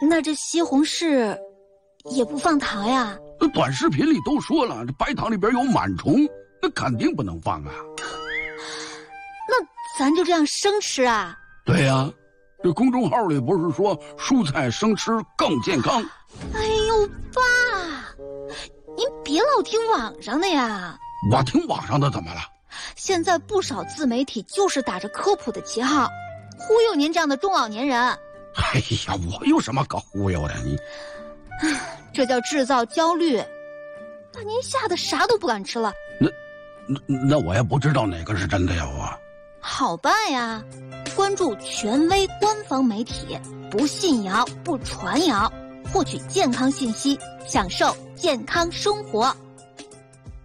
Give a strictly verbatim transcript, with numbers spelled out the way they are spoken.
那这西红柿也不放糖呀？ 短视频里都说了，这白糖里边有螨虫，那肯定不能放啊。 那咱就这样生吃啊？ 对呀、啊，这公众号里不是说蔬菜生吃更健康？ 哎呦，爸，您别老听网上的呀。 我听网上的怎么了？ 现在不少自媒体就是打着科普的旗号，忽悠您这样的中老年人。 哎呀，我有什么可忽悠的？你， 这叫制造焦虑，把您吓得啥都不敢吃了。 那，那那我也不知道哪个是真的呀，我。 好办呀，关注权威官方媒体，不信谣不传谣，获取健康信息，享受健康生活。